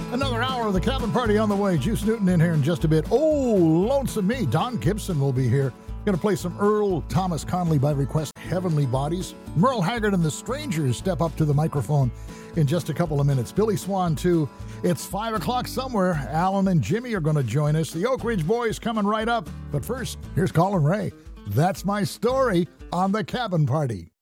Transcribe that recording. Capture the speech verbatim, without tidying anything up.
Another hour of the Cabin Party on the way. Juice Newton in here in just a bit. Oh, lonesome me. Don Gibson will be here. Going to play some Earl Thomas Conley by request, Heavenly Bodies. Merle Haggard and the Strangers step up to the microphone in just a couple of minutes. Billy Swan, too. It's five o'clock somewhere. Alan and Jimmy are going to join us. The Oak Ridge Boys coming right up. But first, here's Colin Ray. That's my story on the Cabin Party.